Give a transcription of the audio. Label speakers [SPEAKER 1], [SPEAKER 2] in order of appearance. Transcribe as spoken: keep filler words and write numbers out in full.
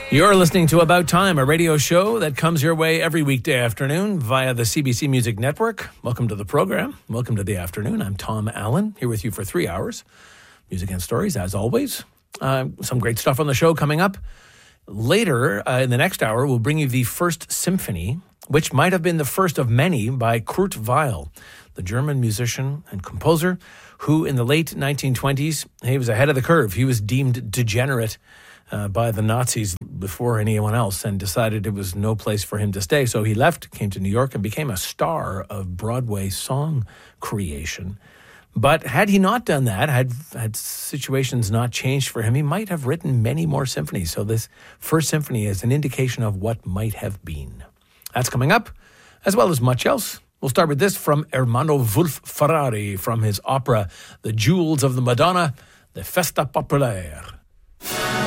[SPEAKER 1] You're listening to About Time, a radio show that comes your way every weekday afternoon via the C B C Music Network. Welcome to the program. Welcome to the afternoon. I'm Tom Allen, here with you for three hours. Music and stories, as always. Uh, some great stuff on the show coming up. Later, uh, in the next hour, we'll bring you the first symphony, which might have been the first of many, by Kurt Weill, the German musician and composer, who in the late nineteen twenties, he was ahead of the curve. He was deemed degenerate Uh, by the Nazis before anyone else, and decided it was no place for him to stay. So he left, came to New York, and became a star of Broadway song creation. But had he not done that, had had situations not changed for him, he might have written many more symphonies. So this first symphony is an indication of what might have been. That's coming up, as well as much else. We'll start with this from Ermanno Wulf Ferrari from his opera, The Jewels of the Madonna, the Festa Popolare.